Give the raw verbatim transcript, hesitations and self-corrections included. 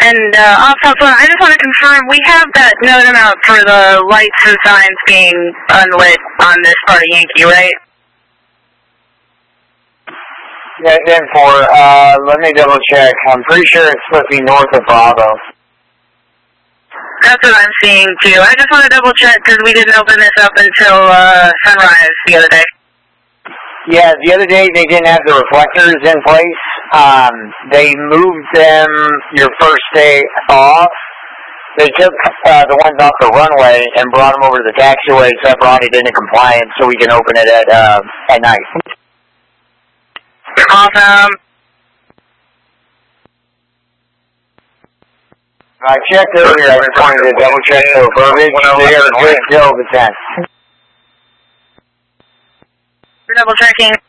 And uh, also, I just want to confirm, we have that note amount for the lights and signs being unlit on this part of Yankee, right? Yeah, ten four. Uh, let me double check. I'm pretty sure it's supposed to be north of Bravo. That's what I'm seeing, too. I just want to double check because we didn't open this up until uh, sunrise the other day. Yeah, the other day they didn't have the reflectors in place. Um, they moved them your first day off. They took uh, the ones off the runway and brought them over to the taxiway, so I brought it into compliance so we can open it at uh, at night. Awesome. I checked earlier. I just wanted to double check the verbiage. They are good till the tenth. We're double checking.